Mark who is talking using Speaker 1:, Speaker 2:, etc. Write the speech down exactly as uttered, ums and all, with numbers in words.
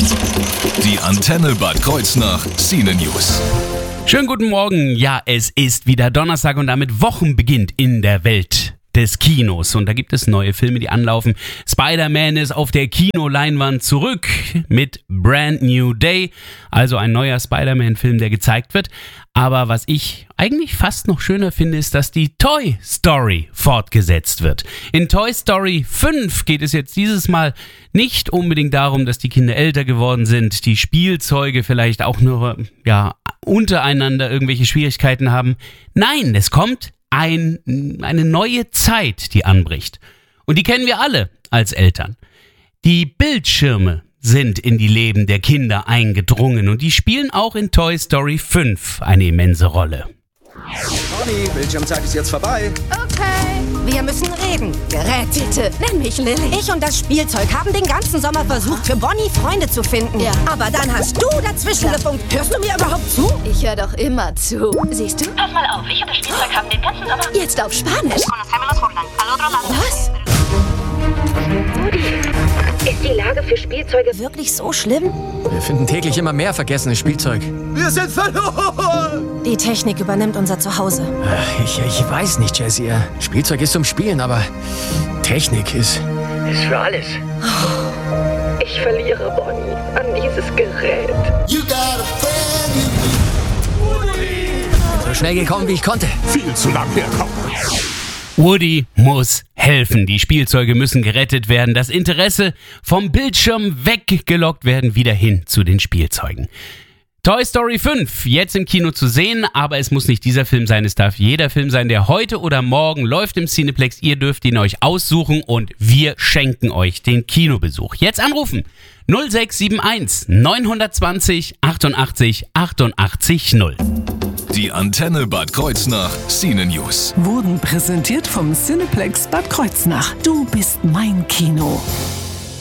Speaker 1: Die Antenne Bad Kreuznach Cine News.
Speaker 2: Schönen guten Morgen. Ja, es ist wieder Donnerstag und damit Wochenbeginn in der Welt des Kinos. Und da gibt es neue Filme, die anlaufen. Spider-Man ist auf der Kinoleinwand zurück mit Brand New Day. Also ein neuer Spider-Man-Film, der gezeigt wird. Aber was ich eigentlich fast noch schöner finde, ist, dass die Toy Story fortgesetzt wird. In Toy Story fünf geht es jetzt dieses Mal nicht unbedingt darum, dass die Kinder älter geworden sind, die Spielzeuge vielleicht auch nur ja, untereinander irgendwelche Schwierigkeiten haben. Nein, es kommt ein, eine neue Zeit, die anbricht. Und die kennen wir alle als Eltern. Die Bildschirme sind in die Leben der Kinder eingedrungen und die spielen auch in Toy Story fünf eine immense Rolle.
Speaker 3: Bonnie, Bildschirmzeit ist jetzt vorbei.
Speaker 4: Okay, wir müssen reden. Gerätete, nenn mich Lilly. Ich und das Spielzeug haben den ganzen Sommer versucht, für Bonnie Freunde zu finden. Ja. Aber dann hast du dazwischen ja. gefunkt. Hörst du mir überhaupt zu?
Speaker 5: Ich höre doch immer zu. Siehst du?
Speaker 6: Pass mal auf, ich und das Spielzeug haben den ganzen Sommer...
Speaker 5: Jetzt auf Spanisch.
Speaker 4: Was?
Speaker 6: Ist die Lage für Spielzeuge
Speaker 4: Wirklich so schlimm?
Speaker 7: Wir finden täglich immer mehr vergessenes Spielzeug.
Speaker 3: Wir sind verloren!
Speaker 4: Die Technik übernimmt unser Zuhause.
Speaker 7: Ich, ich weiß nicht, Jessie. Spielzeug ist zum Spielen, aber Technik ist...
Speaker 6: ist für alles. Ich verliere Bonnie an dieses Gerät.
Speaker 7: So schnell gekommen, wie ich konnte.
Speaker 8: Viel zu lang herkommen.
Speaker 2: Woody muss helfen. Die Spielzeuge müssen gerettet werden. Das Interesse vom Bildschirm weggelockt werden, wieder hin zu den Spielzeugen. Toy Story fünf, jetzt im Kino zu sehen, aber es muss nicht dieser Film sein, es darf jeder Film sein, der heute oder morgen läuft im Cineplex. Ihr dürft ihn euch aussuchen und wir schenken euch den Kinobesuch. Jetzt anrufen null sechs sieben eins neun zwei null achtundachtzig achtundachtzig null.
Speaker 1: Die Antenne Bad Kreuznach Cine News.
Speaker 9: Wurden präsentiert vom Cineplex Bad Kreuznach. Du bist mein Kino.